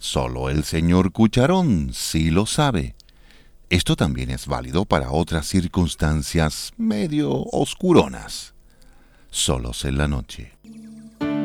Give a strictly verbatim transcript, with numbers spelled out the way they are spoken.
Solo el señor Cucharón sí lo sabe. Esto también es válido para otras circunstancias medio oscuronas. Solos en la noche.